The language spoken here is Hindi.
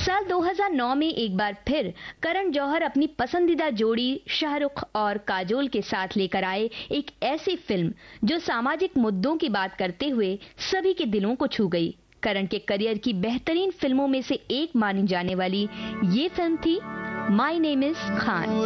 साल 2009 में एक बार फिर करण जौहर अपनी पसंदीदा जोड़ी शाहरुख और काजोल के साथ लेकर आए एक ऐसी फिल्म जो सामाजिक मुद्दों की बात करते हुए सभी के दिलों को छू गई। करण के करियर की बेहतरीन फिल्मों में से एक मानी जाने वाली ये फिल्म थी माय नेम इज खान।